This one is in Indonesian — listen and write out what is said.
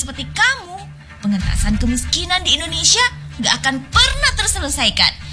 seperti kamu, pengentasan kemiskinan di Indonesia gak akan pernah terselesaikan.